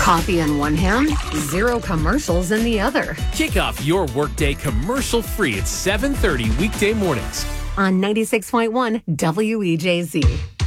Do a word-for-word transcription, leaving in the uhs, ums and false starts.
Coffee in one hand, zero commercials in the other. Kick off your workday commercial-free at seven thirty weekday mornings on ninety-six point one W E J Z.